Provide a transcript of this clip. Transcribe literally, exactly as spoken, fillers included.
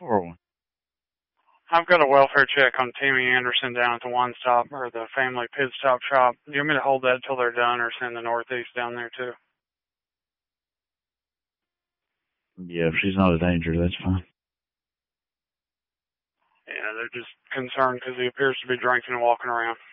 four oh one. I've got a welfare check on Tammy Anderson down at the One Stop, or the Family Pit Stop shop. Do you want me to hold that till they're done, or send the Northeast down there too? Yeah, if she's not a danger, that's fine. Yeah, they're just concerned because he appears to be drinking and walking around.